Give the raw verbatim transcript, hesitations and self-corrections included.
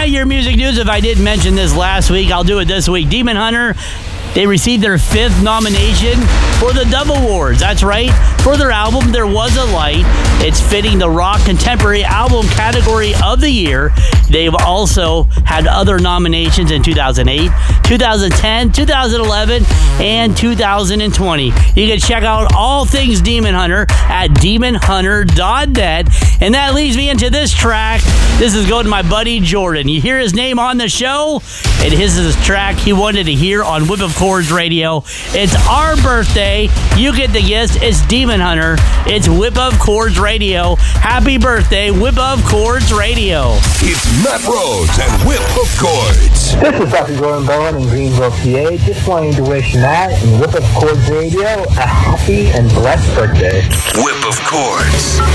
Yeah, your music news. If I didn't mention this last week, I'll do it this week. Demon Hunter, they received their fifth nomination for the Dove Awards. That's right. For their album, There Was a Light. It's fitting the Rock Contemporary Album category of the year. They've also had other nominations in two thousand eight, two thousand ten, two thousand eleven, and two thousand twenty. You can check out all things Demon Hunter at demon hunter dot net. And that leads me into this track. This is going to my buddy Jordan. You hear his name on the show, and his is a track he wanted to hear on Whip of Chords Radio. It's our birthday. You get the gist. It's Demon Hunter. It's Whip of Chords Radio. Happy birthday, Whip of Chords Radio. It's Matt Rhodes and Whip of Chords. This is Doctor Jordan Bowen in Greenville, P A. Just wanting to wish Matt and Whip of Chords Radio a happy and blessed birthday. Whip of Chords.